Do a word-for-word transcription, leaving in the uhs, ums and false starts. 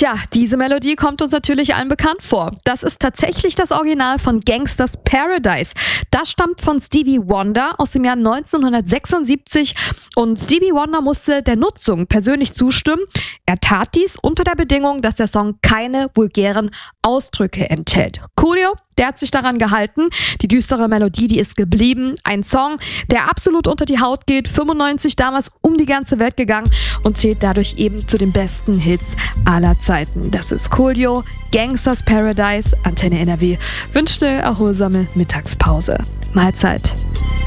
Tja, diese Melodie kommt uns natürlich allen bekannt vor. Das ist tatsächlich das Original von Gangsta's Paradise. Das stammt von Stevie Wonder aus dem Jahr neunzehnhundertsechsundsiebzig und Stevie Wonder musste der Nutzung persönlich zustimmen. Er tat dies unter der Bedingung, dass der Song keine vulgären Ausdrücke enthält. Coolio, der hat sich daran gehalten. Die düstere Melodie, die ist geblieben. Ein Song, der absolut unter die Haut geht. fünfundneunzig damals um die ganze Welt gegangen und zählt dadurch eben zu den besten Hits aller Zeiten. Das ist Coolio, Gangsta's Paradise. Antenne N R W wünschte erholsame Mittagspause. Mahlzeit.